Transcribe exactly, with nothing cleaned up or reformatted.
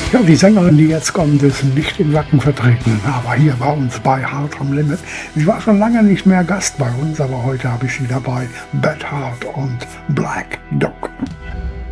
Ja, die Sängerin, die jetzt kommt, ist nicht in Wacken vertreten, aber hier bei uns bei Hard am Limit. Sie war schon lange nicht mehr Gast bei uns, aber heute habe ich sie dabei. Bad Heart und Black Dog.